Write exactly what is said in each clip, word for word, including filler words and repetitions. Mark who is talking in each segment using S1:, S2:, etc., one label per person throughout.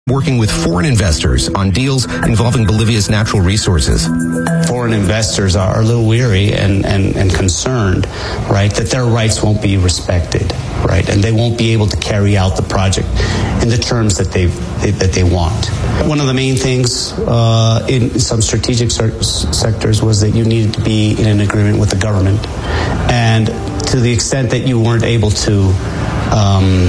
S1: working with foreign investors on deals involving Bolivia's natural resources.
S2: Foreign investors are a little weary and, and, and concerned, right, that their rights won't be respected, right, and they won't be able to carry out the project in the terms that they that they want. One of the main things uh, in some strategic sectors was that you needed to be in an agreement with the government, and to the extent that you weren't able to um,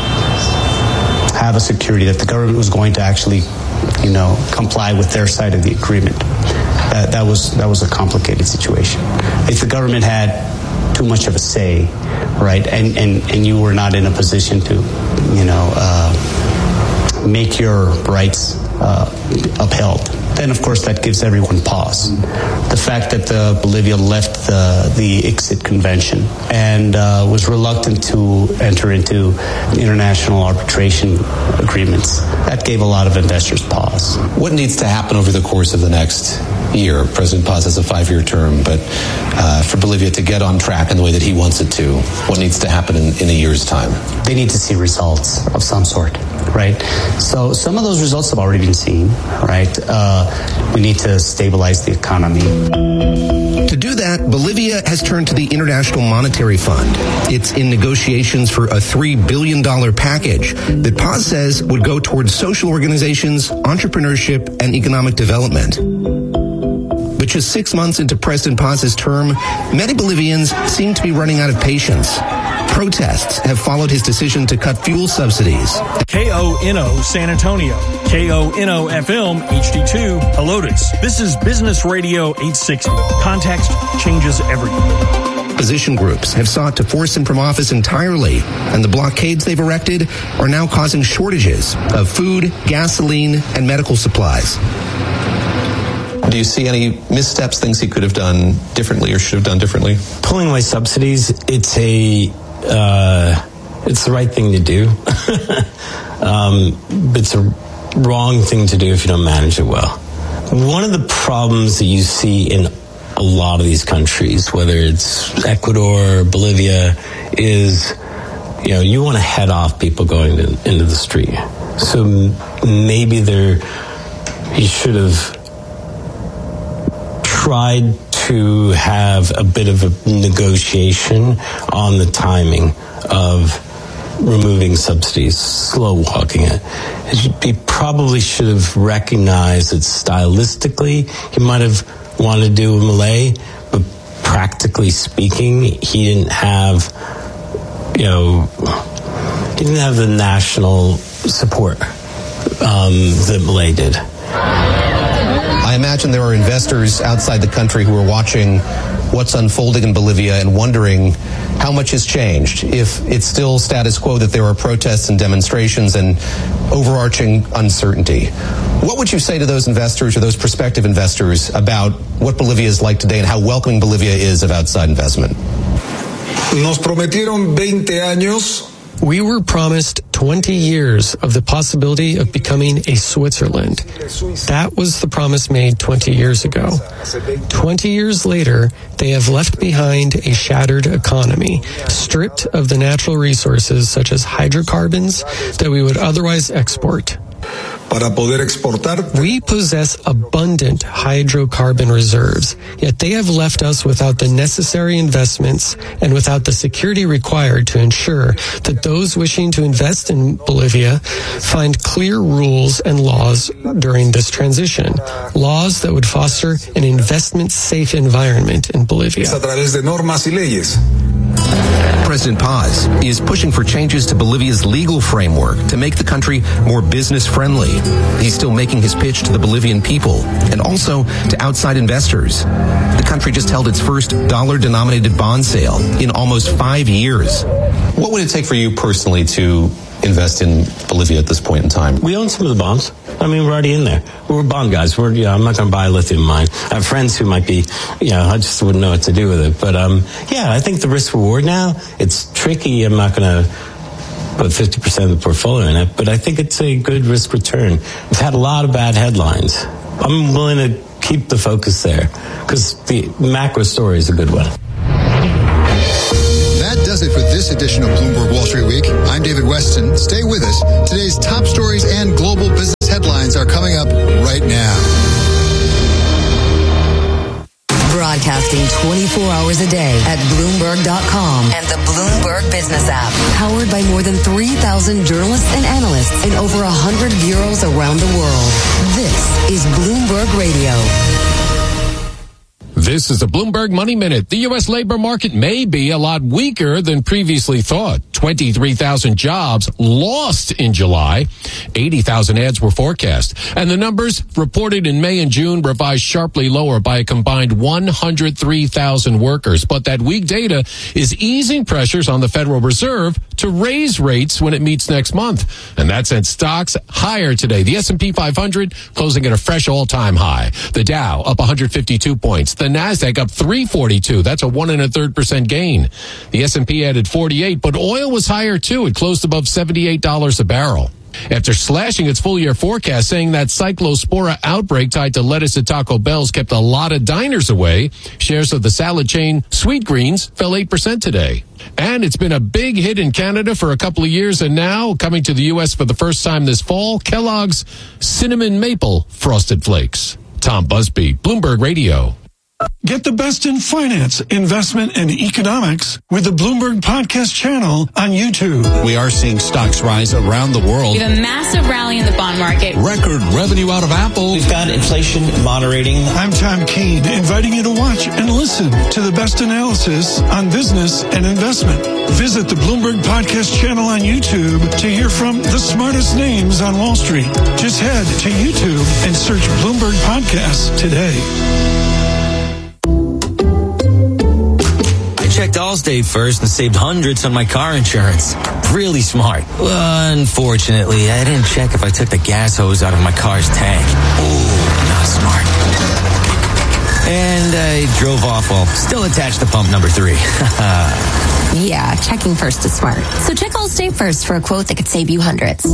S2: have a security that the government was going to actually, you know, comply with their side of the agreement. That, that was that was a complicated situation. If the government had too much of a say, right, and, and, and you were not in a position to, you know, uh, make your rights uh, upheld, then of course that gives everyone pause. The fact that uh, Bolivia left the, the I C S I T convention and uh, was reluctant to enter into international arbitration agreements, that gave a lot of investors pause.
S3: What needs to happen over the course of the next year? President Paz has a five-year term, but uh, for Bolivia to get on track in the way that he wants it to, what needs to happen in, in a year's time?
S2: They need to see results of some sort, right? So some of those results have already been seen, right? Uh, we need to stabilize the economy.
S1: To do that, Bolivia has turned to the International Monetary Fund. It's in negotiations for a three billion dollars package that Paz says would go towards social organizations, entrepreneurship, and economic development. But just six months into President Paz's term, many Bolivians seem to be running out of patience. Protests have followed his decision to cut fuel subsidies.
S4: K O N O San Antonio, K O N O F M H D two Helotes. This is Business Radio eight sixty. Context changes everything.
S1: Opposition groups have sought to force him from office entirely, and the blockades they've erected are now causing shortages of food, gasoline, and medical supplies.
S3: Do you see any missteps, things he could have done differently or should have done differently?
S5: Pulling away subsidies, it's a uh, it's the right thing to do. um, but it's a wrong thing to do if you don't manage it well. One of the problems that you see in a lot of these countries, whether it's Ecuador, Bolivia, is, you know, you want to head off people going to, into the street. So maybe there, he should have tried to have a bit of a negotiation on the timing of removing subsidies, slow walking it. He probably should have recognized that stylistically he might have wanted to do a Malay, but practically speaking, he didn't have, you know, he didn't have the national support um, that Malay did.
S3: I imagine there are investors outside the country who are watching what's unfolding in Bolivia and wondering how much has changed. If it's still status quo, that there are protests and demonstrations and overarching uncertainty. What would you say to those investors or those prospective investors about what Bolivia is like today and how welcoming Bolivia is of outside investment?
S6: Nos prometieron veinte años.
S7: We were promised twenty years of the possibility of becoming a Switzerland. That was the promise made twenty years ago. twenty years later, they have left behind a shattered economy, stripped of the natural resources such as hydrocarbons that we would otherwise export.
S6: Para poder exportar.
S7: We possess abundant hydrocarbon reserves, yet they have left us without the necessary investments and without the security required to ensure that those wishing to invest in Bolivia find clear rules and laws during this transition, laws that would foster an investment-safe environment in Bolivia.
S6: A través de normas y leyes.
S1: President Paz is pushing for changes to Bolivia's legal framework to make the country more business-friendly. He's still making his pitch to the Bolivian people and also to outside investors. The country just held its first dollar-denominated bond sale in almost five years.
S3: What would it take for you personally to invest in Bolivia at this point in time?
S5: We own some of the bonds. I mean, we're already in there. We're bond guys. We're, yeah, I'm not going to buy a lithium mine. I have friends who might be, you know, I just wouldn't know what to do with it. But, um, yeah, I think the risk reward now, it's tricky. I'm not going to put fifty percent of the portfolio in it, but I think it's a good risk return. We've had a lot of bad headlines. I'm willing to keep the focus there because the macro story is a good one.
S1: That does
S8: does it for this edition of Bloomberg Wall Street Week. I'm David Weston. Stay with us. Today's top stories and global business headlines are coming up right now.
S9: Broadcasting twenty-four hours a day at Bloomberg dot com and the Bloomberg Business app. Powered by more than three thousand journalists and analysts in over one hundred bureaus around the world. This is Bloomberg Radio.
S10: This is the Bloomberg Money Minute. The U S labor market may be a lot weaker than previously thought. twenty-three thousand jobs lost in July. eighty thousand ads were forecast. And the numbers reported in May and June revised sharply lower by a combined one hundred three thousand workers. But that weak data is easing pressures on the Federal Reserve to raise rates when it meets next month. And that sent stocks higher today. The S and P five hundred closing at a fresh all-time high. The Dow up one hundred fifty-two points. The NASDAQ up three forty-two. That's a one and a third percent gain. The S and P added forty-eight, but oil was higher too. It closed above seventy-eight dollars a barrel. After slashing its full-year forecast, saying that cyclospora outbreak tied to lettuce at Taco Bell's kept a lot of diners away, shares of the salad chain Sweetgreens fell eight percent today. And it's been a big hit in Canada for a couple of years, and now, coming to the U S for the first time this fall, Kellogg's Cinnamon Maple Frosted Flakes. Tom Busby, Bloomberg Radio.
S11: Get the best in finance, investment, and economics with the Bloomberg Podcast channel on YouTube.
S12: We are seeing stocks rise around the world.
S13: We have a massive rally in the bond market.
S12: Record revenue out of Apple.
S14: We've got inflation moderating.
S11: I'm Tom Keene, inviting you to watch and listen to the best analysis on business and investment. Visit the Bloomberg Podcast channel on YouTube to hear from the smartest names on Wall Street. Just head to YouTube and search Bloomberg Podcasts today.
S14: Checked Allstate first and saved hundreds on my car insurance. Really smart. Unfortunately, I didn't check if I took the gas hose out of my car's tank. Ooh, not smart. And I drove off while still attached to pump number three.
S15: Yeah, checking first is smart. So check Allstate first for a quote that could save you hundreds.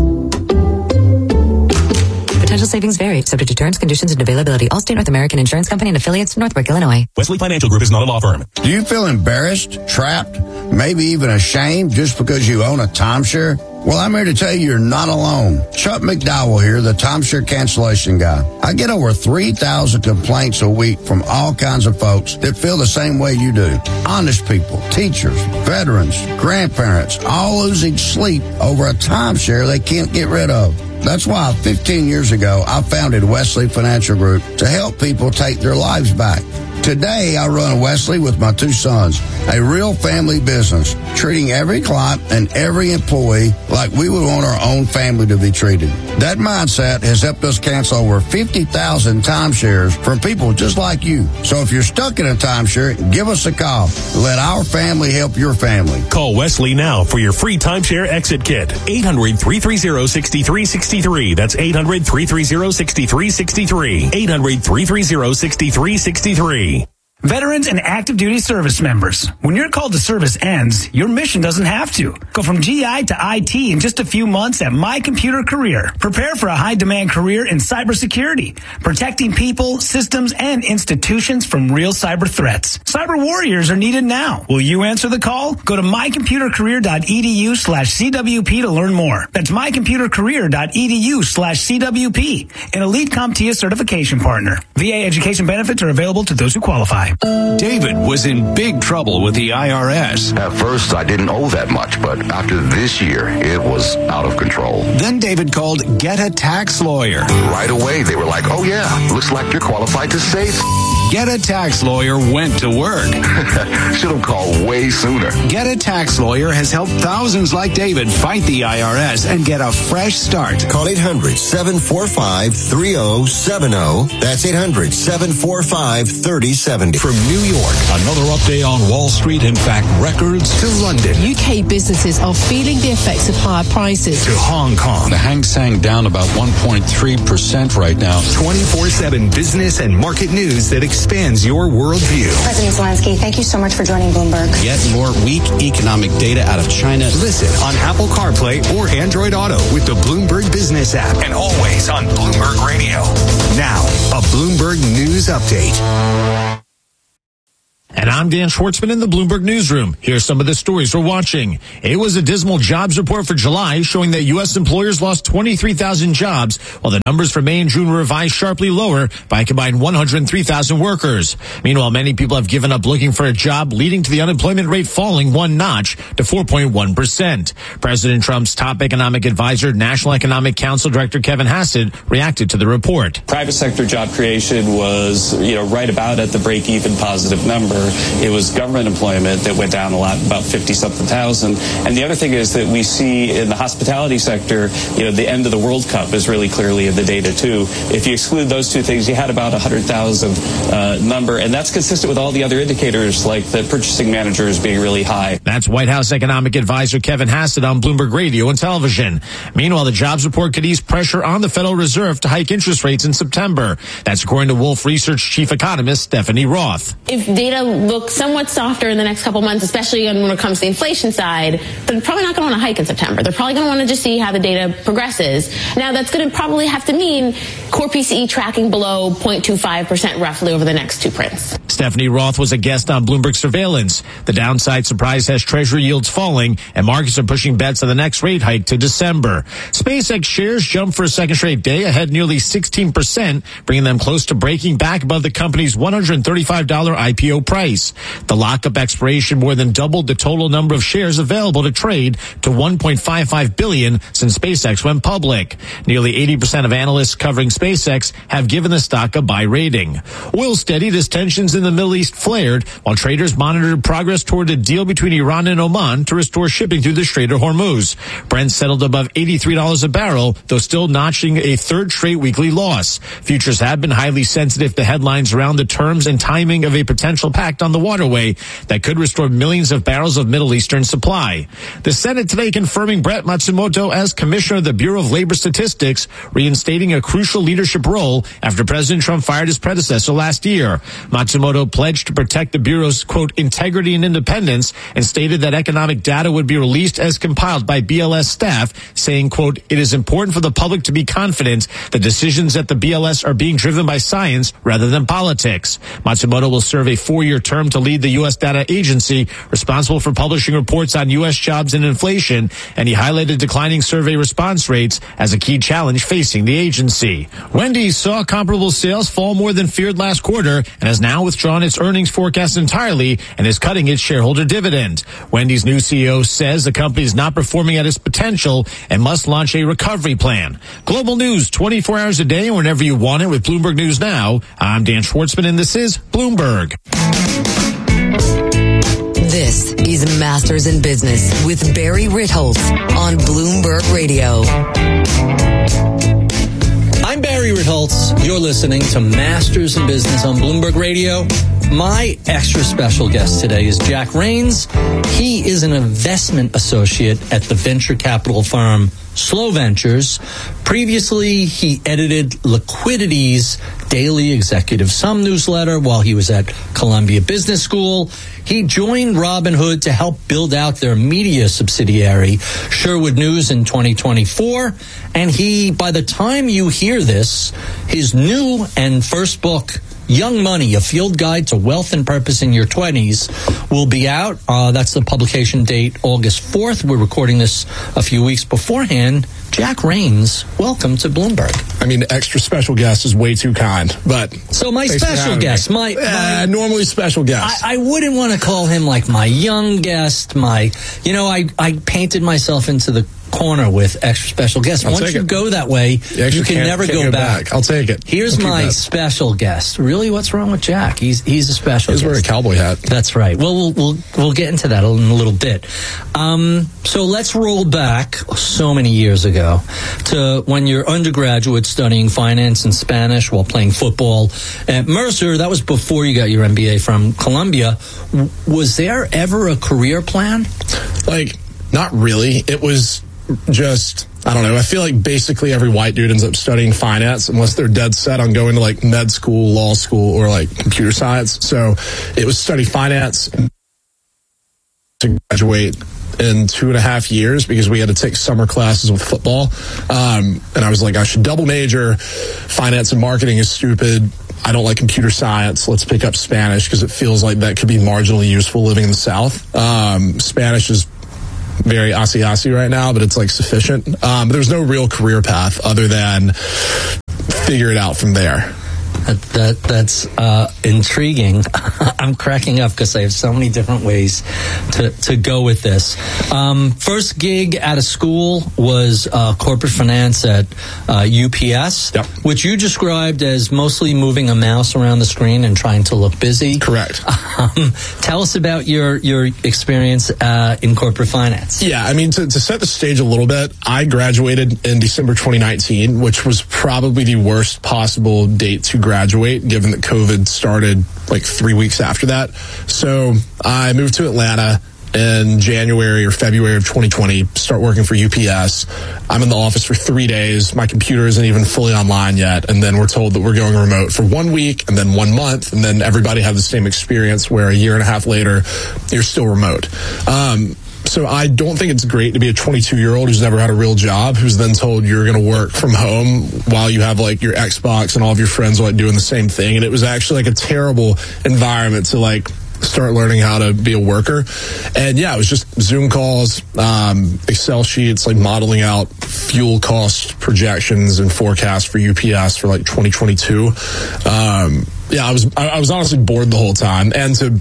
S16: Potential savings vary, subject to terms, conditions, and availability. Allstate North American Insurance Company and affiliates, Northbrook, Illinois.
S17: Wesley Financial Group is not a law firm.
S18: Do you feel embarrassed, trapped, maybe even ashamed just because you own a timeshare? Well, I'm here to tell you you're not alone. Chuck McDowell here, the timeshare cancellation guy. I get over three thousand complaints a week from all kinds of folks that feel the same way you do. Honest people, teachers, veterans, grandparents, all losing sleep over a timeshare they can't get rid of. That's why fifteen years ago, I founded Wesley Financial Group to help people take their lives back. Today, I run Wesley with my two sons, a real family business, treating every client and every employee like we would want our own family to be treated. That mindset has helped us cancel over fifty thousand timeshares from people just like you. So if you're stuck in a timeshare, give us a call. Let our family help your family.
S17: Call Wesley now for your free timeshare exit kit. eight hundred, three three zero, six three six three. That's eight hundred, three three zero, six three six three. eight hundred, three three zero, six three six three.
S19: Veterans and active duty service members. When your call to service ends, your mission doesn't have to. Go from G I to I T in just a few months at My Computer Career. Prepare for a high-demand career in cybersecurity, protecting people, systems, and institutions from real cyber threats. Cyber warriors are needed now. Will you answer the call? Go to mycomputercareer.edu slash CWP to learn more. That's mycomputercareer.edu slash CWP, an Elite CompTIA certification partner. V A education benefits are available to those who qualify.
S20: David was in big trouble with the I R S.
S21: At first, I didn't owe that much, but after this year, it was out of control.
S20: Then David called Get a Tax Lawyer.
S21: Right away, they were like, oh yeah, looks like you're qualified to save.
S20: Get a Tax Lawyer went to work.
S21: Should have called way sooner.
S20: Get a Tax Lawyer has helped thousands like David fight the I R S and get a fresh start.
S22: Call eight hundred, seven four five, three oh seven oh. That's eight hundred, seven four five, three oh seven oh.
S12: From New York, another update on Wall Street. In fact, records to London.
S23: U K businesses are feeling the effects of higher prices.
S12: To Hong Kong.
S24: The Hang Seng down about one point three percent right now.
S25: twenty-four seven business and market news that expands your worldview.
S26: President Zelensky, thank you so much for joining Bloomberg.
S27: Yet more weak economic data out of China.
S25: Listen on Apple CarPlay or Android Auto with the Bloomberg Business app and always on Bloomberg Radio. Now, a Bloomberg News Update.
S1: And I'm Dan Schwartzman in the Bloomberg Newsroom. Here's some of the stories we're watching. It was a dismal jobs report for July, showing that U S employers lost twenty-three thousand jobs, while the numbers for May and June were revised sharply lower by a combined one hundred three thousand workers. Meanwhile, many people have given up looking for a job, leading to the unemployment rate falling one notch to four point one percent. President Trump's top economic advisor, National Economic Council Director Kevin Hassett, reacted to the report.
S2: Private sector job creation was, you know, right about at the break-even positive number. It was government employment that went down a lot, about fifty-something thousand. And the other thing is that we see in the hospitality sector, you know, the end of the World Cup is really clearly in the data, too. If you exclude those two things, you had about a one hundred thousand uh, number, and that's consistent with all the other indicators, like the purchasing managers being really high.
S1: That's White House economic advisor Kevin Hassett on Bloomberg Radio and Television. Meanwhile, the jobs report could ease pressure on the Federal Reserve to hike interest rates in September. That's according to Wolfe Research chief economist Stephanie Roth.
S3: If data looks somewhat softer in the next couple months, especially when it comes to the inflation side, they're probably not going to want to hike in September. They're probably going to want to just see how the data progresses. Now, that's going to probably have to mean core P C E tracking below zero point two five percent roughly over the next two prints.
S1: Stephanie Roth was a guest on Bloomberg Surveillance. The downside surprise has Treasury yields falling, and markets are pushing bets on the next rate hike to December. SpaceX shares jumped for a second straight day, ahead nearly sixteen percent, bringing them close to breaking back above the company's one hundred thirty-five dollars I P O price. The lockup expiration more than doubled the total number of shares available to trade to one point five five billion since SpaceX went public. Nearly eighty percent of analysts covering SpaceX have given the stock a buy rating. Oil steadied as tensions in the Middle East flared, while traders monitored progress toward a deal between Iran and Oman to restore shipping through the Strait of Hormuz. Brent settled above eighty-three dollars a barrel, though still notching a third straight weekly loss. Futures have been highly sensitive to headlines around the terms and timing of a potential pact on the waterway that could restore millions of barrels of Middle Eastern supply. The Senate today confirming Brett Matsumoto as Commissioner of the Bureau of Labor Statistics, reinstating a crucial leadership role after President Trump fired his predecessor last year. Matsumoto pledged to protect the Bureau's, quote, integrity and independence, and stated that economic data would be released as compiled by B L S staff, saying, quote, it is important for the public to be confident that decisions at the B L S are being driven by science rather than politics. Matsumoto will serve a four-year term to lead the U S data agency responsible for publishing reports on U S jobs and inflation, and he highlighted declining survey response rates as a key challenge facing the agency. Wendy's saw comparable sales fall more than feared last quarter and has now withdrawn its earnings forecast entirely and is cutting its shareholder dividend. Wendy's new C E O says the company is not performing at its potential and must launch a recovery plan. Global news twenty-four hours a day and whenever you want it with Bloomberg News Now. I'm Dan Schwartzman and this is Bloomberg.
S9: This is Masters in Business with Barry Ritholtz on Bloomberg Radio.
S4: I'm Barry Ritholtz. You're listening to Masters in Business on Bloomberg Radio. My extra special guest today is Jack Rains. He is an investment associate at the venture capital firm Slow Ventures. Previously, he edited Liquidity's daily executive sum newsletter while he was at Columbia Business School. He joined Robinhood to help build out their media subsidiary, Sherwood News, in twenty twenty-four. And he, by the time you hear this, his new and first book, Young Money, A Field Guide to Wealth and Purpose in Your twenties, will be out. Uh, that's the publication date, August fourth. We're recording this a few weeks beforehand. Jack Rains, welcome to Bloomberg.
S5: I mean, extra special guest is way too kind, but...
S4: So my special guest, my...
S5: Uh,
S4: my
S5: normally special guest.
S4: I, I wouldn't want to call him like my young guest, my... You know, I, I painted myself into the corner with extra special guests.
S5: I'll
S4: Once you
S5: it.
S4: go that way, you, you can never go, go back.
S5: back. I'll take it.
S4: Here's
S5: I'll
S4: my special guest. Really, what's wrong with Jack? He's he's a special
S5: He's
S4: guest.
S5: wearing a cowboy hat.
S4: That's right. Well, we'll we'll, we'll get into that in a little bit. Um, so let's roll back so many years ago to when you're undergraduate studying finance and Spanish while playing football at Mercer. That was before you got your M B A from Columbia. Was there ever a career plan?
S5: Like, not really. It was just, I don't know, I feel like basically every white dude ends up studying finance unless they're dead set on going to like med school, law school, or like computer science. So it was study finance to graduate in two and a half years because we had to take summer classes with football. Um, and I was like, I should double major. Finance and marketing is stupid. I don't like computer science. Let's pick up Spanish because it feels like that could be marginally useful living in the South. Um, Spanish is very asi-asi right now, but it's like sufficient. Um, but there's no real career path other than figure it out from there.
S4: That, that that's uh, intriguing. I'm cracking up because I have so many different ways to, to go with this. Um, first gig out of school was uh, corporate finance at uh, U P S,
S5: yep.
S4: which you described as mostly moving a mouse around the screen and trying to look busy.
S5: Correct.
S4: Um, tell us about your your experience uh, in corporate finance.
S5: Yeah, I mean, to, to set the stage a little bit, I graduated in December twenty nineteen, which was probably the worst possible date to graduate. graduate, given that COVID started like three weeks after that. So I moved to Atlanta in January or February of twenty twenty, start working for U P S. I'm in the office for three days. My computer isn't even fully online yet. And then we're told that we're going remote for one week and then one month. And then everybody had the same experience where a year and a half later, you're still remote. Um, So I don't think it's great to be a twenty-two-year-old who's never had a real job, who's then told you're going to work from home while you have like your Xbox and all of your friends are like doing the same thing. And it was actually like a terrible environment to like start learning how to be a worker. And yeah, it was just Zoom calls, um, Excel sheets, like modeling out fuel cost projections and forecasts for U P S for like twenty twenty-two. Um, yeah, I was, I, I was honestly bored the whole time. And to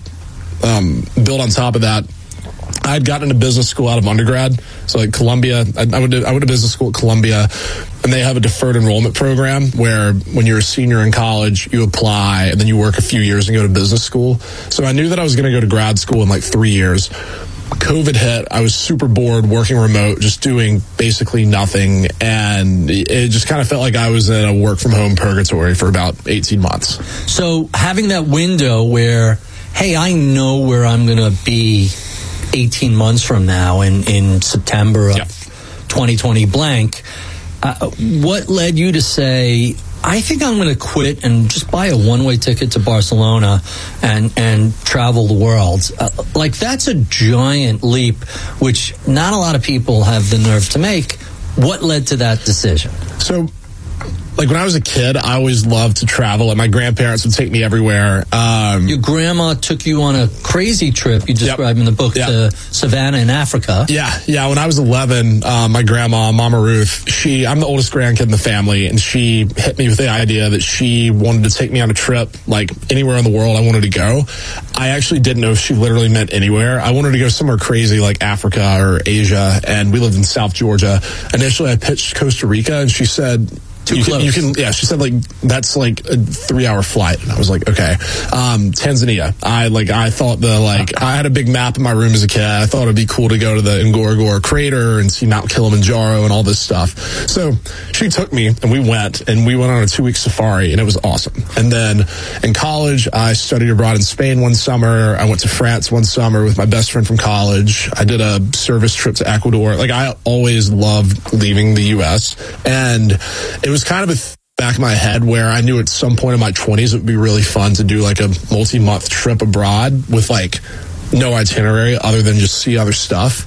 S5: um, build on top of that, I had gotten into business school out of undergrad. So like Columbia, I, I went to, I went to business school at Columbia, and they have a deferred enrollment program where when you're a senior in college, you apply and then you work a few years and go to business school. So I knew that I was going to go to grad school in like three years. COVID hit. I was super bored working remote, just doing basically nothing. And it just kind of felt like I was in a work from home purgatory for about eighteen months.
S4: So having that window where, hey, I know where I'm going to be eighteen months from now in, in September of yep. twenty twenty blank, uh, what led you to say, I think I'm going to quit and just buy a one-way ticket to Barcelona and, and travel the world? Uh, like, that's a giant leap, which not a lot of people have the nerve to make. What led to that decision?
S5: So, like when I was a kid, I always loved to travel, and my grandparents would take me everywhere. Um,
S4: Your grandma took you on a crazy trip you describe yep. in the book yep. to Savannah in Africa.
S5: Yeah, yeah. When I was eleven, uh, my grandma, Mama Ruth, she, I'm the oldest grandkid in the family, and she hit me with the idea that she wanted to take me on a trip, like anywhere in the world I wanted to go. I actually didn't know if she literally meant anywhere. I wanted to go somewhere crazy like Africa or Asia, and we lived in South Georgia. Initially, I pitched Costa Rica, and she said,
S4: Too
S5: you
S4: close.
S5: Can, you can, yeah, she said like that's like a three-hour flight, and I was like, okay. Um, Tanzania. I like, I thought the like, I had a big map in my room as a kid. I thought it'd be cool to go to the Ngorongoro crater and see Mount Kilimanjaro and all this stuff. So she took me, and we went, and we went on a two-week safari, and it was awesome. And then in college, I studied abroad in Spain one summer. I went to France one summer with my best friend from college. I did a service trip to Ecuador. Like, I always loved leaving the U S, and it was kind of a th- back of my head where I knew at some point in my twenties it would be really fun to do like a multi-month trip abroad with like no itinerary other than just see other stuff.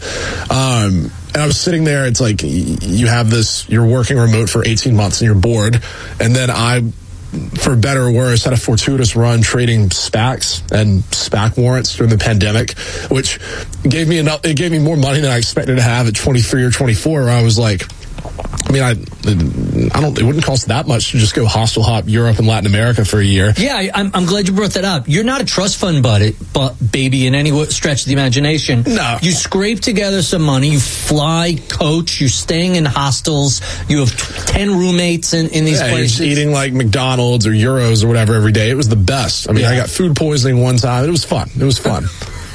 S5: Um, and I was sitting there, it's like you have this, you're working remote for eighteen months and you're bored. And then I, for better or worse, had a fortuitous run trading SPACs and SPAC warrants during the pandemic, which gave me enough, it gave me more money than I expected to have at twenty-three or twenty-four, where I was like, I mean, I, I don't, it wouldn't cost that much to just go hostile hop Europe and Latin America for a year.
S4: Yeah, I, I'm, I'm glad you brought that up. You're not a trust fund buddy, but baby in any stretch of the imagination.
S5: No.
S4: You scrape together some money, you fly, coach, you're staying in hostels, you have ten roommates in, in these
S5: yeah,
S4: places.
S5: You're eating like McDonald's or Euros or whatever every day. It was the best. I mean, yeah. I got food poisoning one time. It was fun. It was fun.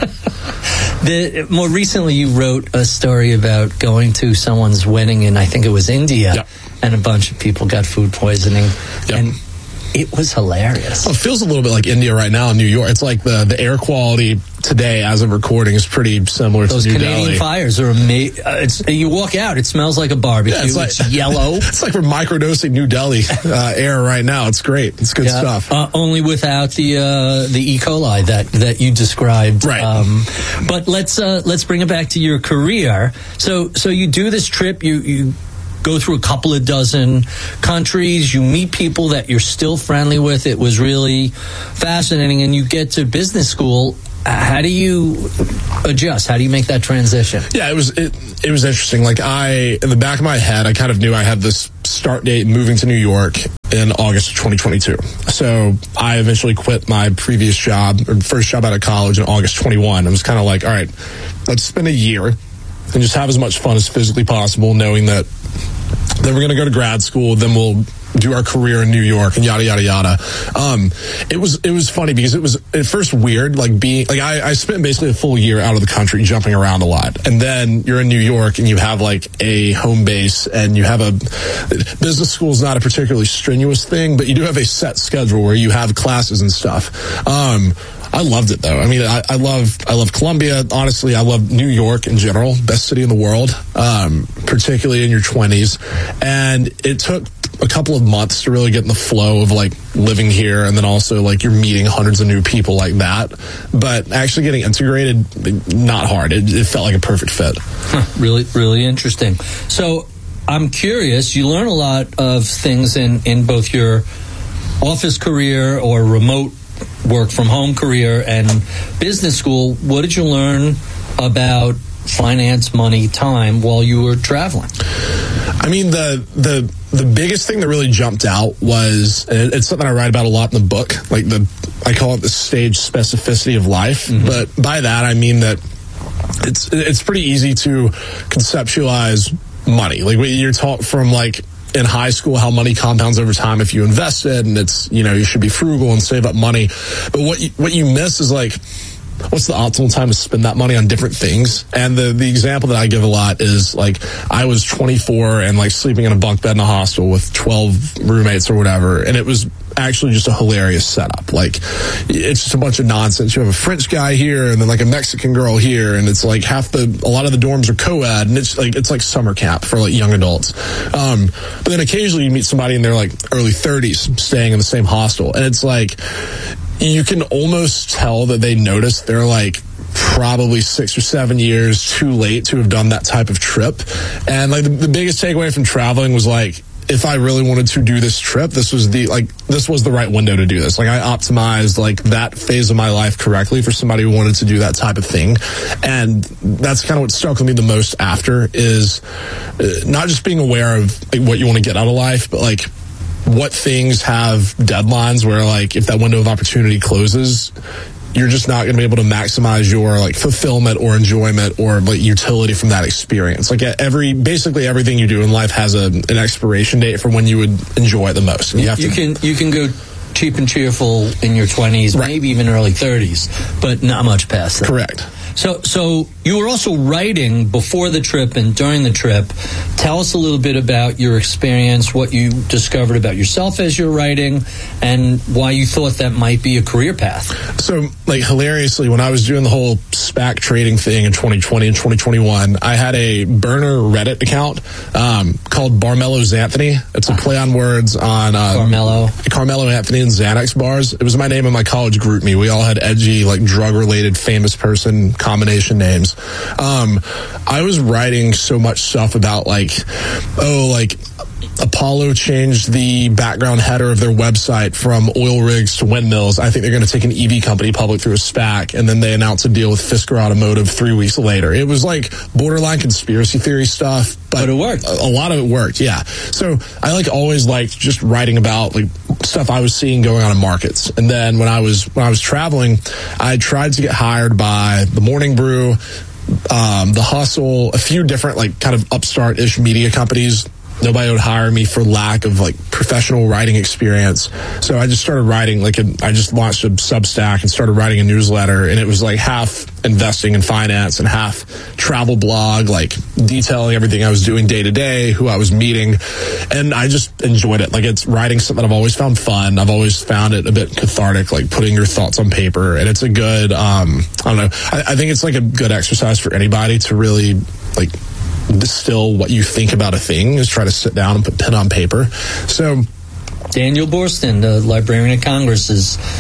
S4: The, more recently, you wrote a story about going to someone's wedding in, I think it was India,
S5: yep.
S4: and a bunch of people got food poisoning. Yep. And it was hilarious.
S5: Well, it feels a little bit like India right now in New York. It's like the, the air quality today, as of recording, is pretty similar
S4: Those
S5: to New
S4: Canadian
S5: Delhi.
S4: fires are amazing. Uh, you walk out, it smells like a barbecue.
S5: Yeah, it's, like,
S4: it's yellow.
S5: It's like we're microdosing New Delhi uh, air right now. It's great. It's good yeah, stuff.
S4: Uh, only without the uh, the E. coli that, that you described.
S5: Right.
S4: Um, but let's uh, let's bring it back to your career. So so you do this trip. You you go through a couple of dozen countries. You meet people that you're still friendly with. It was really fascinating. And you get to business school. How do you adjust? How do you make that transition?
S5: Yeah, it was it, it was interesting. Like I, in the back of my head, I kind of knew I had this start date moving to New York in August of twenty twenty-two. So I eventually quit my previous job, or first job out of college in August twenty-one. I was kind of like, all right, let's spend a year and just have as much fun as physically possible, knowing that then we're going to go to grad school, then we'll do our career in New York and yada, yada, yada. Um, it was, it was funny because it was at first weird, like being, like I, I spent basically a full year out of the country jumping around a lot. And then you're in New York and you have like a home base and you have a, business school is not a particularly strenuous thing, but you do have a set schedule where you have classes and stuff. Um, I loved it though. I mean, I, I love, I love Columbia. Honestly, I love New York in general, best city in the world, um, particularly in your twenties. And it took a couple of months to really get in the flow of like living here, and then also like you're meeting hundreds of new people like that. But actually getting integrated, not hard. It, it felt like a perfect fit.
S4: Huh, really, really interesting. So I'm curious, you learn a lot of things in, in both your office career or remote work from home career and business school. What did you learn about finance, money, time while you were traveling?
S5: I mean, the the the biggest thing that really jumped out was, and it's something I write about a lot in the book, like the, I call it the stage specificity of life. Mm-hmm. But by that, I mean that it's it's pretty easy to conceptualize money. Like you're taught from like in high school how money compounds over time if you invest it, and it's, you know, you should be frugal and save up money. But what you, what you miss is like, what's the optimal time to spend that money on different things? And the, the example that I give a lot is like, I was twenty-four and like sleeping in a bunk bed in a hostel with twelve roommates or whatever. And it was actually just a hilarious setup. Like, it's just a bunch of nonsense. You have a French guy here and then like a Mexican girl here. And it's like half the, a lot of the dorms are co-ed, and it's like, it's like summer camp for like young adults. Um, but then occasionally you meet somebody in their like early thirties staying in the same hostel. And it's like, you can almost tell that they notice they're like probably six or seven years too late to have done that type of trip. And like the, the biggest takeaway from traveling was like, if I really wanted to do this trip, this was the, like, this was the right window to do this. Like, I optimized, like, that phase of my life correctly for somebody who wanted to do that type of thing. And that's kind of what stuck with me the most after is uh, not just being aware of like, what you want to get out of life, but, like, what things have deadlines where, like, if that window of opportunity closes, you're just not going to be able to maximize your like fulfillment or enjoyment or like utility from that experience. Like every, basically everything you do in life has a, an expiration date for when you would enjoy it the most. And you have
S4: you
S5: to,
S4: can you can go cheap and cheerful in your twenties, right, maybe even early thirties, but not much past that.
S5: Correct.
S4: So, so you were also writing before the trip and during the trip. Tell us a little bit about your experience, what you discovered about yourself as you're writing, and why you thought that might be a career path.
S5: So, like, hilariously, when I was doing the whole SPAC trading thing in twenty twenty and twenty twenty-one, I had a burner Reddit account um, called Barmello Xanthony. It's a play on words on uh,
S4: Carmelo.
S5: Carmelo Anthony and Xanax bars. It was my name in my college group me. We all had edgy, like, drug-related famous person combination names. Um, I was writing so much stuff about like, oh, like Apollo changed the background header of their website from oil rigs to windmills. I think they're going to take an E V company public through a SPAC, and then they announced a deal with Fisker Automotive three weeks later. It was like borderline conspiracy theory stuff, but,
S4: but it worked.
S5: A, a lot of it worked, yeah. So I like always liked just writing about like stuff I was seeing going on in markets. And then when I was when I was traveling, I tried to get hired by the Morning Brew, um, the Hustle, a few different like kind of upstart-ish media companies. Nobody would hire me for lack of like professional writing experience. So I just started writing like a, I just launched a Substack and started writing a newsletter, and it was like half investing in finance and half travel blog, like detailing everything I was doing day to day, who I was meeting. And I just enjoyed it. Like it's writing something I've always found fun. I've always found it a bit cathartic, like putting your thoughts on paper. And it's a good, um, I don't know. I, I think it's like a good exercise for anybody to really like distill what you think about a thing, is try to sit down and put pen on paper. So
S4: Daniel Boorstin, the Librarian of Congress, is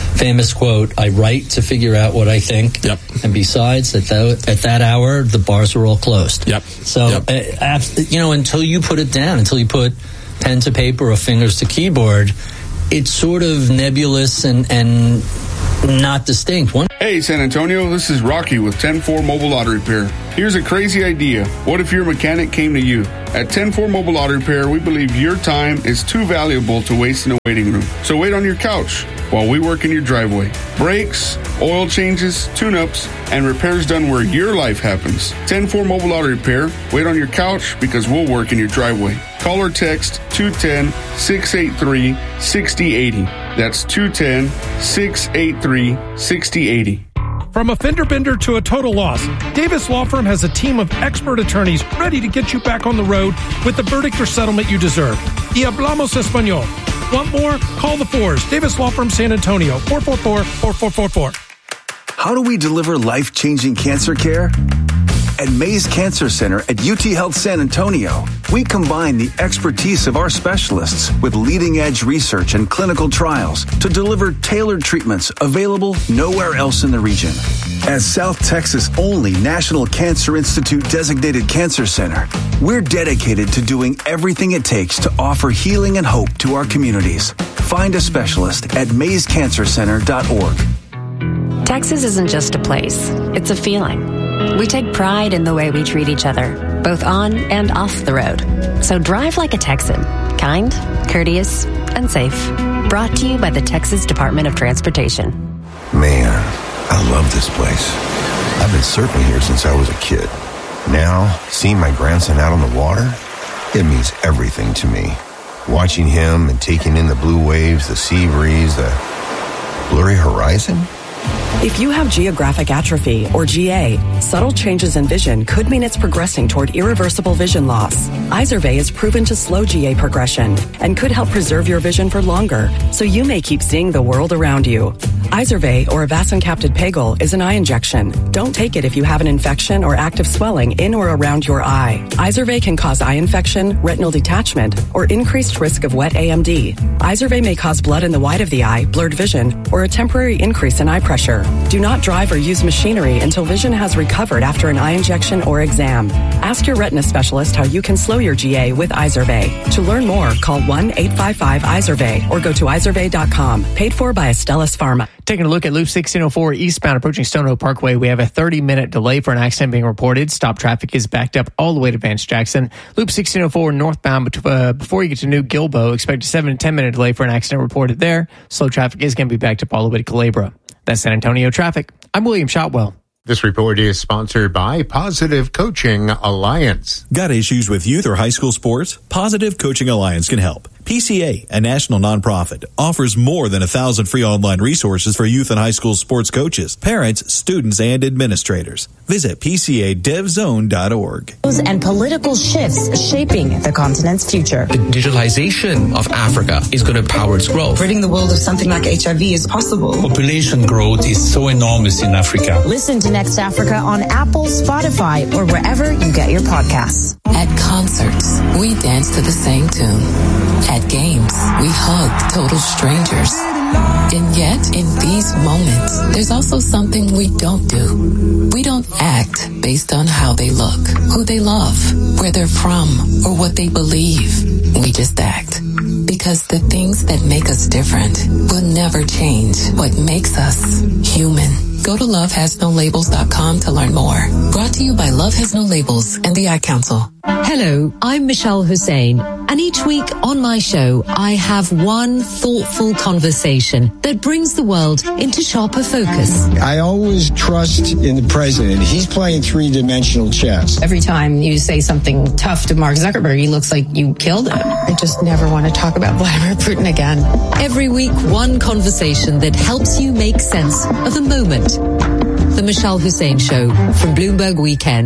S4: famous quote, I write to figure out what I think.
S5: Yep.
S4: And besides, at, the, at that hour, the bars are all closed.
S5: Yep.
S4: So,
S5: yep.
S4: Uh, you know, until you put it down, until you put pen to paper or fingers to keyboard, it's sort of nebulous and, and not distinct. One-
S6: Hey, San Antonio, this is Rocky with ten four Mobile Auto Repair. Here's a crazy idea. What if your mechanic came to you? At ten four Mobile Auto Repair, we believe your time is too valuable to waste in a waiting room. So wait on your couch while we work in your driveway. Brakes, oil changes, tune-ups, and repairs done where your life happens. ten four Mobile Auto Repair. Wait on your couch because we'll work in your driveway. Call or text two one zero, six eight three, six zero eight zero. That's two one zero, six eight three, six zero eight zero.
S7: From a fender bender to a total loss, Davis Law Firm has a team of expert attorneys ready to get you back on the road with the verdict or settlement you deserve. Y hablamos español. Want more? Call the fours. Davis Law Firm San Antonio, four four four, four four four four.
S20: How do we deliver life-changing cancer care? At Mays Cancer Center at U T Health San Antonio, we combine the expertise of our specialists with leading-edge research and clinical trials to deliver tailored treatments available nowhere else in the region. As South Texas' only National Cancer Institute designated cancer center, we're dedicated to doing everything it takes to offer healing and hope to our communities. Find a specialist at mays cancer center dot org.
S8: Texas isn't just a place, it's a feeling. We take pride in the way we treat each other, both on and off the road. So drive like a Texan, kind, courteous, and safe. Brought to you by the Texas Department of Transportation.
S21: Man, I love this place. I've been surfing here since I was a kid. Now, seeing my grandson out on the water, it means everything to me. Watching him and taking in the blue waves, the sea breeze, the blurry horizon.
S10: If you have geographic atrophy, or G A, subtle changes in vision could mean it's progressing toward irreversible vision loss. Izervay is proven to slow G A progression and could help preserve your vision for longer, so you may keep seeing the world around you. Izervay, or avacincaptad pegol, is an eye injection. Don't take it if you have an infection or active swelling in or around your eye. Izervay can cause eye infection, retinal detachment, or increased risk of wet A M D. Izervay may cause blood in the white of the eye, blurred vision, or a temporary increase in eye pressure. Do not drive or use machinery until vision has recovered after an eye injection or exam. Ask your retina specialist how you can slow your G A with Izervay. To learn more, call one eight five five Izervay or go to izervay dot com. Paid for by Astellas Pharma.
S11: Taking a look at Loop sixteen oh four eastbound approaching Stonehill Parkway, we have a thirty-minute delay for an accident being reported. Stop traffic is backed up all the way to Vance Jackson. Loop sixteen oh four northbound, uh, before you get to New Gilbo, expect a seven to ten minute delay for an accident reported there. Slow traffic is going to be backed up all the way to Culebra. That's San Antonio traffic. I'm William Shotwell.
S13: This report is sponsored by Positive Coaching Alliance.
S14: Got issues with youth or high school sports? Positive Coaching Alliance can help. P C A, a national nonprofit, offers more than a thousand free online resources for youth and high school sports coaches, parents, students, and administrators. Visit P C A dev zone dot org.
S28: And political shifts shaping the continent's future.
S29: The digitalization of Africa is going to power its growth.
S28: Ridding the world of something like H I V is possible.
S30: Population growth is so enormous in Africa.
S28: Listen to Next Africa on Apple, Spotify, or wherever you get your podcasts.
S31: At concerts, we dance to the same tune. At games, we hug total strangers. And yet, in these moments, there's also something we don't do. We don't act based on how they look, who they love, where they're from, or what they believe. We just act. Because the things that make us different will never change what makes us human. Go to love has no labels dot com to learn more. Brought to you by Love Has No Labels and the Ad Council.
S32: Hello, I'm Michelle Hussein, and each week on my show, I have one thoughtful conversation that brings the world into sharper focus.
S33: I always trust in the president. He's playing three-dimensional chess.
S34: Every time you say something tough to Mark Zuckerberg, he looks like you killed him. I just never want to talk about Vladimir Putin again.
S32: Every week, one conversation that helps you make sense of the moment. The Michelle Hussein Show from Bloomberg Weekend,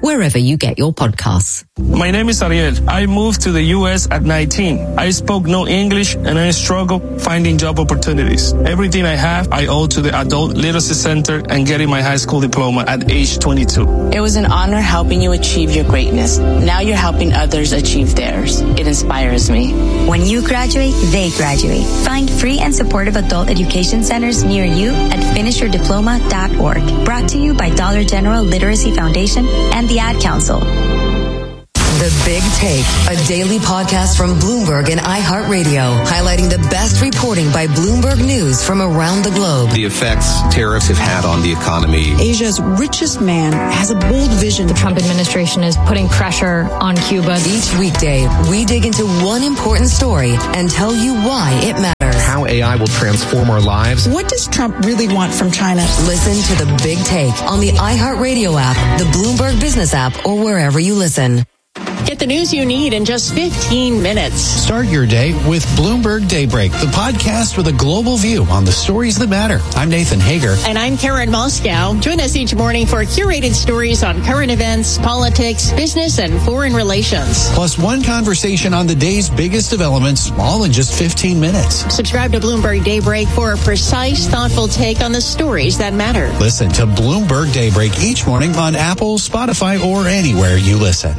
S32: wherever you get your podcasts.
S2: My name is Ariel. I moved to the U S at nineteen. I spoke no English and I struggled finding job opportunities. Everything I have, I owe to the Adult Literacy Center and getting my high school diploma at age twenty-two.
S3: It was an honor helping you achieve your greatness. Now you're helping others achieve theirs. It inspires me.
S12: When you graduate, they graduate. Find free and supportive adult education centers near you at finish your diploma dot org. Brought to you by Dollar General Literacy Foundation and the Ad Council.
S9: The Big Take, a daily podcast from Bloomberg and iHeartRadio, highlighting the best reporting by Bloomberg News from around the globe.
S15: The effects tariffs have had on the economy.
S16: Asia's richest man has a bold vision.
S17: The Trump administration is putting pressure on Cuba.
S9: Each weekday, we dig into one important story and tell you why it matters.
S15: How A I will transform our lives.
S16: What does Trump really want from China?
S9: Listen to The Big Take on the iHeartRadio app, the Bloomberg Business app, or wherever you listen.
S18: Get the news you need in just fifteen minutes.
S19: Start your day with Bloomberg Daybreak, the podcast with a global view on the stories that matter. I'm Nathan Hager.
S18: And I'm Karen Moscow. Join us each morning for curated stories on current events, politics, business, and foreign relations.
S19: Plus one conversation on the day's biggest developments, all in just fifteen minutes.
S18: Subscribe to Bloomberg Daybreak for a precise, thoughtful take on the stories that matter.
S19: Listen to Bloomberg Daybreak each morning on Apple, Spotify, or anywhere you listen.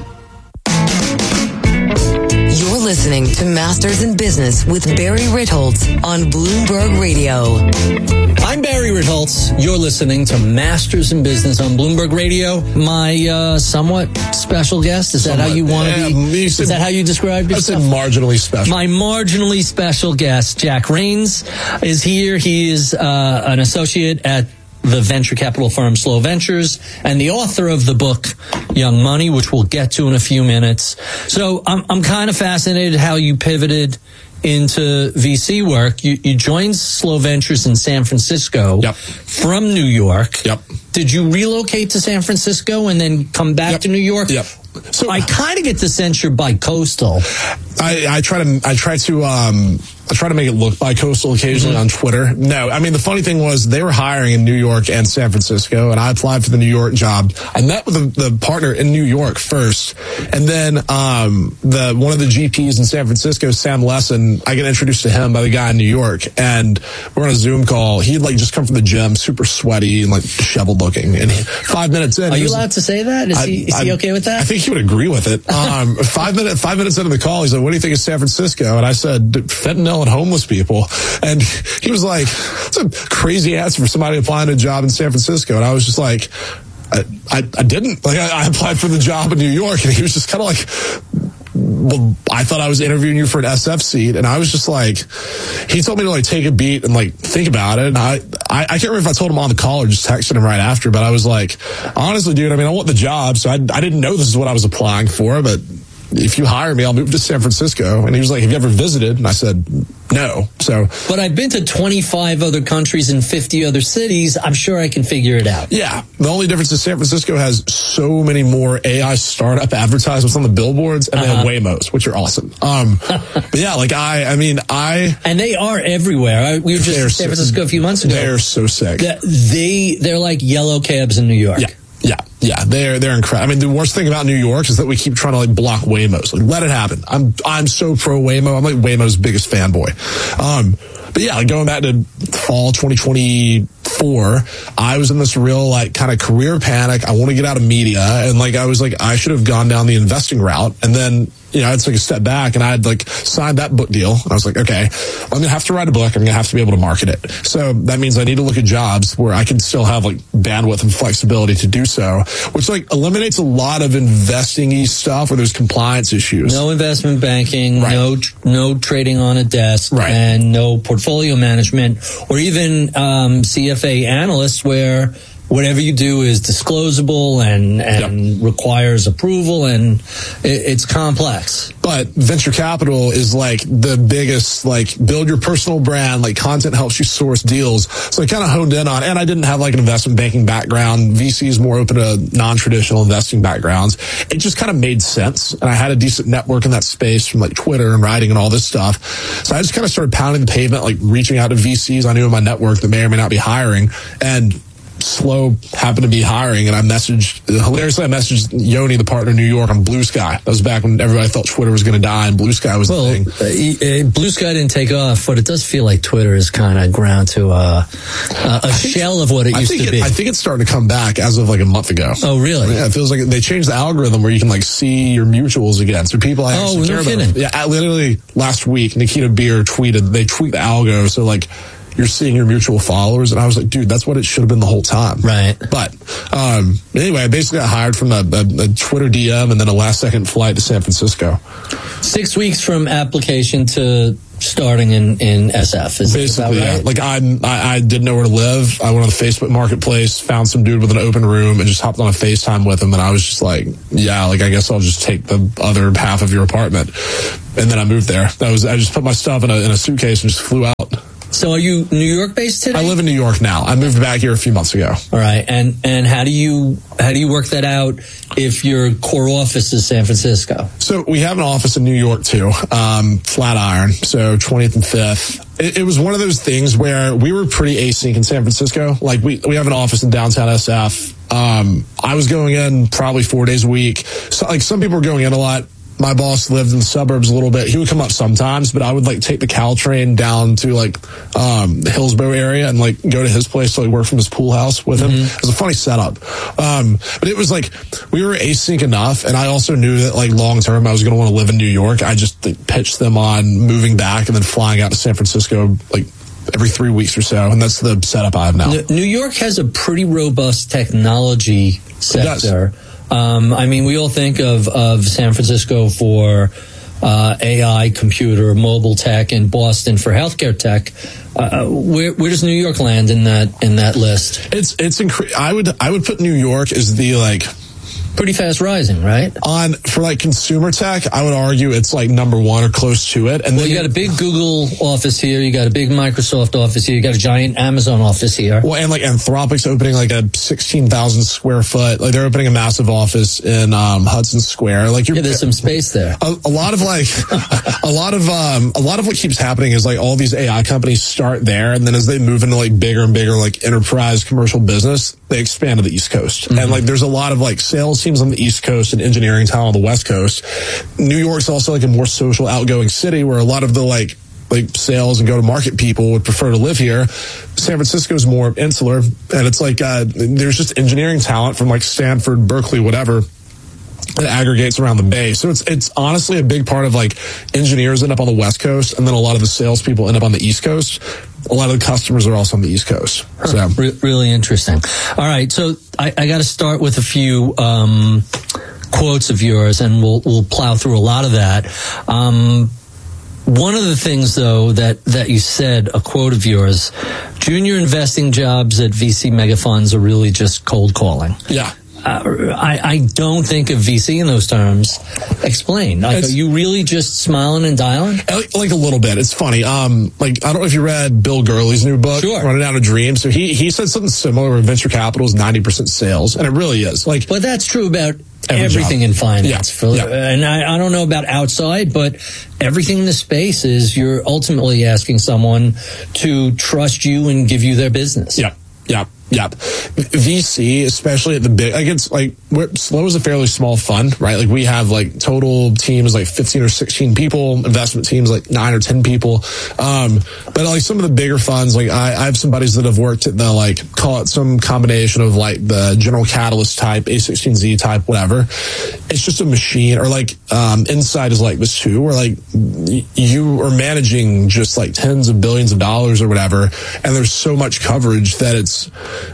S9: You're listening to Masters in Business with Barry Ritholtz on Bloomberg Radio.
S4: I'm Barry Ritholtz. You're listening to Masters in Business on Bloomberg Radio. My uh, somewhat special guest, is that somewhat, how you want to
S5: yeah,
S4: be? Is that how you describe yourself?
S5: I said marginally special.
S4: My marginally special guest, Jack Rains, is here. He is uh, an associate at the venture capital firm Slow Ventures, and the author of the book Young Money, which we'll get to in a few minutes. So I'm I'm kind of fascinated how you pivoted into V C work. You, you joined Slow Ventures in San Francisco
S5: yep.
S4: from New York.
S5: Yep.
S4: Did you relocate to San Francisco and then come back
S5: yep.
S4: to New York?
S5: Yep.
S4: So I kind of get the sense you're bi-coastal.
S5: I, I try to I try to um I try to make it look bi-coastal occasionally mm-hmm. on Twitter. No, I mean, the funny thing was they were hiring in New York and San Francisco, and I applied for the New York job. I met with the, the partner in New York first, and then um the one of the G Ps in San Francisco, Sam Lesson, I get introduced to him by the guy in New York, and we're on a Zoom call. He had like just come from the gym, super sweaty and like disheveled looking, and he, five minutes in,
S4: are you
S5: was,
S4: allowed to say that? Is
S5: I,
S4: he is he
S5: I,
S4: okay with that?
S5: I think he would agree with it. Um, five minutes five minutes into the call, he's like, "What do you think of San Francisco?" And I said, "Fentanyl and homeless people." And he was like, "It's a crazy answer for somebody applying to a job in San Francisco." And I was just like, I, I, I didn't. Like, I, I applied for the job in New York, and he was just kind of like, well, I thought I was interviewing you for an S F seat. And I was just like, he told me to like take a beat and like think about it. And I, I, I can't remember if I told him on the call or just texted him right after, but I was like, honestly, dude, I mean, I want the job. So I, I didn't know this is what I was applying for, but if you hire me, I'll move to San Francisco. And he was like, "Have you ever visited?" And I said, no. So,
S4: but I've been to twenty-five other countries and fifty other cities. I'm sure I can figure it out.
S5: Yeah. The only difference is San Francisco has so many more A I startup advertisements on the billboards, and uh-huh. they have Waymos, which are awesome. Um, but yeah, like I, I mean, I,
S4: and they are everywhere. We were just in San Francisco a few months ago.
S5: They're so sick.
S4: They, they're like yellow cabs in New York.
S5: Yeah. Yeah, yeah, they're they're incredible. I mean, the worst thing about New York is that we keep trying to like block Waymos. Like, let it happen. I'm I'm so pro Waymo. I'm like Waymo's biggest fanboy. Um, but yeah, like going back to fall twenty twenty-four, I was in this real like kind of career panic. I want to get out of media, and like I was like I should have gone down the investing route, and then. You know, I took a step back and I had like signed that book deal. And I was like, okay, I'm going to have to write a book. I'm going to have to be able to market it. So that means I need to look at jobs where I can still have like bandwidth and flexibility to do so, which like eliminates a lot of investing-y stuff where there's compliance issues.
S4: No investment banking, right. no no trading on a desk,
S5: right.
S4: and no portfolio management, or even um, C F A analysts where whatever you do is disclosable and, and yep. requires approval, and it, it's complex.
S5: But venture capital is like the biggest, like build your personal brand, like content helps you source deals. So I kind of honed in on, and I didn't have like an investment banking background. V C is more open to non-traditional investing backgrounds. It just kind of made sense. And I had a decent network in that space from like Twitter and writing and all this stuff. So I just kind of started pounding the pavement, like reaching out to V Cs I knew in my network that may or may not be hiring. And Slow happened to be hiring, and I messaged, hilariously, I messaged Yoni, the partner in New York, on Blue Sky. That was back when everybody thought Twitter was going to die, and Blue Sky was
S4: well,
S5: the thing.
S4: Uh, Blue Sky didn't take off, but it does feel like Twitter is kind of ground to uh, a, a shell of what it
S5: I
S4: used
S5: think
S4: to
S5: it,
S4: be.
S5: I think it's starting to come back as of like a month ago.
S4: Oh, really?
S5: Yeah, it feels like they changed the algorithm where you can like see your mutuals again. So people I
S4: Oh,
S5: actually
S4: no
S5: care
S4: kidding.
S5: about. Yeah, literally last week, Nikita Beer tweeted, they tweaked the algo, so like, you're seeing your mutual followers, and I was like, dude, that's what it should have been the whole time.
S4: Right.
S5: But um, anyway, I basically got hired from a, a, a Twitter D M and then a last-second flight to San Francisco.
S4: Six weeks from application to starting in, in S F. Is
S5: Basically,
S4: that right?
S5: yeah. Like, I'm, I, I didn't know where to live. I went on the Facebook Marketplace, found some dude with an open room, and just hopped on a FaceTime with him, and I was just like, yeah, like, I guess I'll just take the other half of your apartment. And then I moved there. That was I just put my stuff in a, in a suitcase and just flew out.
S4: So are you New York based today?
S5: I live in New York now. I moved back here a few months ago.
S4: All right. And and how do you how do you work that out if your core office is San Francisco?
S5: So we have an office in New York too, um, Flatiron, so twentieth and fifth. It, it was one of those things where we were pretty async in San Francisco. Like we, we have an office in downtown S F. Um, I was going in probably four days a week. So like some people were going in a lot. My boss lived in the suburbs a little bit. He would come up sometimes, but I would like take the Caltrain down to like um, the Hillsborough area and like go to his place to like work from his pool house with him. Mm-hmm. It was a funny setup, um, but it was like we were async enough, and I also knew that like long term I was going to want to live in New York. I just like, pitched them on moving back and then flying out to San Francisco like every three weeks or so, and that's the setup I have now.
S4: New York has a pretty robust technology sector. Um, I mean, we all think of, of San Francisco for uh, A I, computer, mobile tech, and Boston for healthcare tech. Uh, where, where does New York land in that in that list?
S5: It's it's incre- I would I would put New York as the like.
S4: Pretty fast rising, right?
S5: On for like consumer tech, I would argue it's like number one or close to it. And
S4: well,
S5: then
S4: you got a big Google office here, you got a big Microsoft office here, you got a giant Amazon office here.
S5: Well, and like Anthropic's opening like a sixteen thousand square foot, like they're opening a massive office in um, Hudson Square. Like you're,
S4: yeah, there's some space there.
S5: A, a lot of like, a lot of um, a lot of what keeps happening is like all these A I companies start there, and then as they move into like bigger and bigger like enterprise commercial business, they expand to the East Coast. Mm-hmm. And like there's a lot of like sales teams on the East Coast and engineering talent on the West Coast. New York's also like a more social, outgoing city where a lot of the like like sales and go-to-market people would prefer to live here. San Francisco's more insular, and it's like uh, there's just engineering talent from like Stanford, Berkeley, whatever. It aggregates around the Bay. So it's it's honestly a big part of like engineers end up on the West Coast, and then a lot of the salespeople end up on the East Coast. A lot of the customers are also on the East Coast. So
S4: huh, re- really interesting. All right, so I, I got to start with a few um, quotes of yours, and we'll we'll plow through a lot of that. Um, one of the things, though, that, that you said, a quote of yours, junior investing jobs at V C mega funds are really just cold calling.
S5: Yeah.
S4: Uh, I, I don't think of V C in those terms. Explain. Like, are you really just smiling and dialing?
S5: Like, like a little bit. It's funny. Um, like I don't know if you read Bill Gurley's new book,
S4: sure.
S5: Running Out of Dreams. So he he said something similar. Where venture capital is ninety percent sales, and it really is. Like,
S4: but that's true about
S5: every
S4: everything
S5: job.
S4: in finance.
S5: Yeah.
S4: For,
S5: yeah.
S4: And I, I don't know about outside, but everything in the space is you're ultimately asking someone to trust you and give you their business.
S5: Yeah. Yeah. Yeah. V C, especially at the big, like it's like, we're, Slow is a fairly small fund, right? Like we have like total teams like fifteen or sixteen people, investment teams like nine or ten people. Um, but like some of the bigger funds, like I, I have some buddies that have worked at the, like, call it some combination of like the General Catalyst type, A sixteen Z type, whatever. It's just a machine, or like, um, Insight is like this too, where like y- you are managing just like tens of billions of dollars or whatever. And there's so much coverage that it's,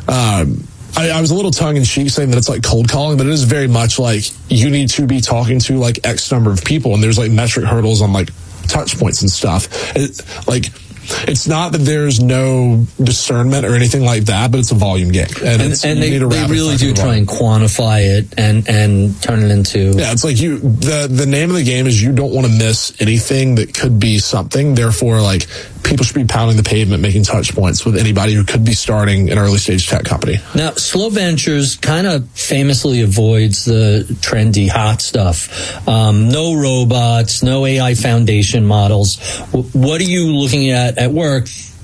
S5: Um, I, I was a little tongue-in-cheek saying that it's like cold calling, but it is very much like you need to be talking to like X number of people, and there's like metric hurdles on like touch points and stuff. It, like, it's not that there's no discernment or anything like that, but it's a volume game. And,
S4: and,
S5: it's,
S4: and they, they really do try
S5: volume.
S4: and quantify it and, and turn it into...
S5: Yeah, it's like you, the, the name of the game is you don't want to miss anything that could be something. Therefore, like, people should be pounding the pavement, making touch points with anybody who could be starting an early stage tech company.
S4: Now, Slow Ventures kind of famously avoids the trendy hot stuff. Um, no robots, no A I foundation models. W- what are you looking at at work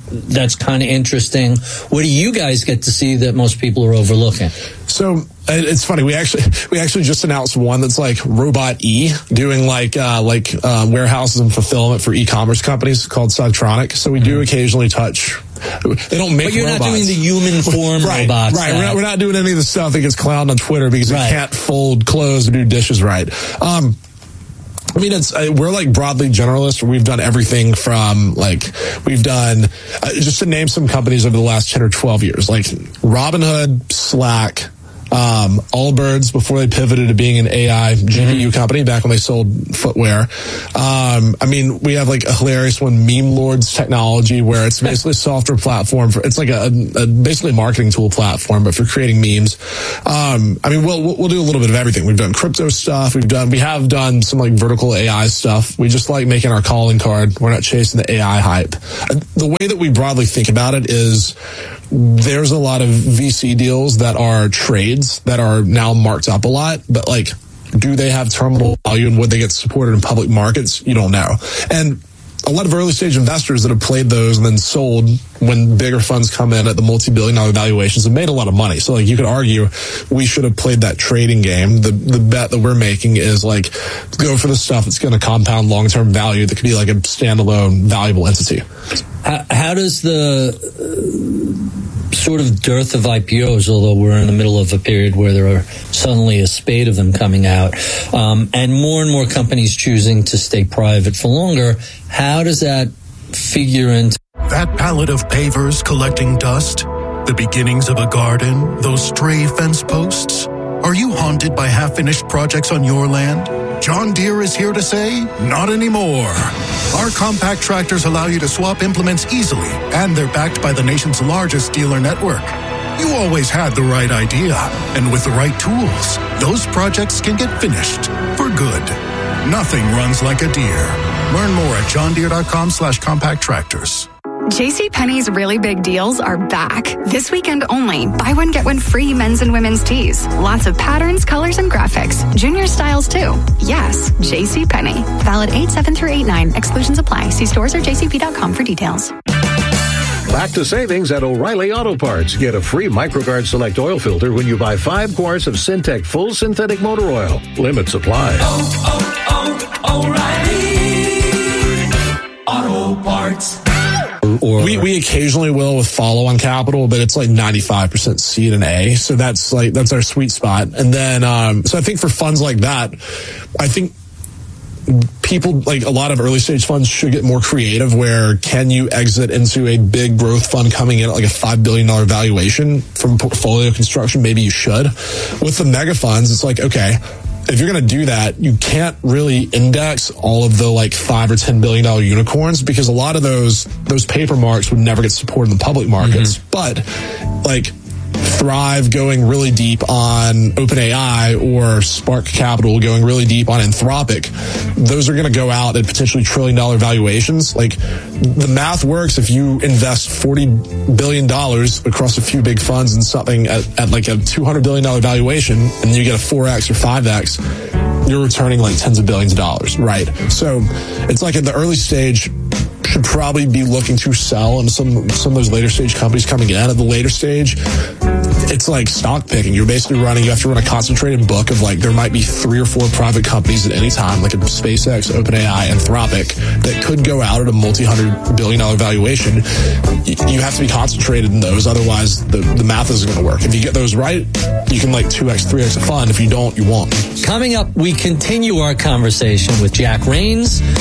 S4: that's kind of interesting. What do you guys get to see that most people are overlooking?
S5: So it's funny. We actually we actually just announced one that's like Robot E, doing like uh, like uh, warehouses and fulfillment for e-commerce companies called Cytronic. So we do occasionally touch. They don't make.
S4: But you're
S5: robots.
S4: not doing the human form
S5: right,
S4: robots.
S5: Right. We're not, we're not doing any of the stuff that gets clowned on Twitter because right. you can't fold clothes or do dishes right. Um, I mean, it's uh, we're like broadly generalist. We've done everything from like we've done uh, just to name some companies over the last ten or twelve years, like Robinhood, Slack. Um, Allbirds before they pivoted to being an A I G P U mm-hmm. company back when they sold footwear. Um, I mean, we have like a hilarious one, Meme Lords Technology, where it's basically a software platform for, it's like a, a basically a marketing tool platform, but for creating memes. Um, I mean, we'll, we'll do a little bit of everything. We've done crypto stuff. We've done, we have done some like vertical A I stuff. We just like making our calling card. We're not chasing the A I hype. The way that we broadly think about it is, there's a lot of V C deals that are trades that are now marked up a lot, but like, do they have terminal value and would they get supported in public markets? You don't know. And a lot of early stage investors that have played those and then sold when bigger funds come in at the multi-billion dollar valuations have made a lot of money. So like you could argue we should have played that trading game. The the bet that we're making is like go for the stuff that's going to compound long-term value that could be like a standalone valuable entity.
S4: How, how does the uh, sort of dearth of I P Os, although we're in the middle of a period where there are suddenly a spate of them coming out, um, and more and more companies choosing to stay private for longer, how does that figure into
S1: that pallet of pavers collecting dust, the beginnings of a garden, those stray fence posts? Are you haunted by half-finished projects on your land? John Deere is here to say, not anymore. Our compact tractors allow you to swap implements easily, and they're backed by the nation's largest dealer network. You always had the right idea, and with the right tools, those projects can get finished for good. Nothing runs like a Deere. Learn more at johndeere.com slash compact tractors.
S6: JCPenney's really big deals are back. This weekend only. Buy one, get one free men's and women's tees. Lots of patterns, colors, and graphics. Junior styles, too. Yes, JCPenney. Valid eight seven through eight nine. Exclusions apply. See stores or j c p dot com for details.
S7: Back to savings at O'Reilly Auto Parts. Get a free MicroGuard Select oil filter when you buy five quarts of Syntec Full Synthetic Motor Oil. Limit supply.
S8: Oh, oh, oh, O'Reilly Auto Parts.
S5: Or we, we occasionally will with follow-on capital, but it's like ninety-five percent seed and A. So that's like, that's our sweet spot. And then, um, so I think for funds like that, I think people, like a lot of early stage funds should get more creative where can you exit into a big growth fund coming in at like a five billion dollars valuation from portfolio construction? Maybe you should. With the mega funds, it's like, okay, if you're going to do that, you can't really index all of the like five or ten billion dollar unicorns because a lot of those those paper marks would never get supported in the public markets. Mm-hmm. But like Thrive going really deep on OpenAI or Spark Capital going really deep on Anthropic, those are going to go out at potentially trillion dollar valuations. Like the math works if you invest forty billion dollars across a few big funds in something at, at like a two hundred billion dollars valuation and you get a four X or five X, you're returning like tens of billions of dollars, right? So it's like at the early stage, should probably be looking to sell and some some of those later stage companies coming in. At the later stage, it's like stock picking. You're basically running, you have to run a concentrated book of like, there might be three or four private companies at any time, like a SpaceX, OpenAI, Anthropic, that could go out at a multi-hundred billion dollar valuation. You have to be concentrated in those, otherwise the, the math isn't going to work. If you get those right, you can like two X, three X a fund. If you don't, you won't.
S4: Coming up, we continue our conversation with Jack Rains,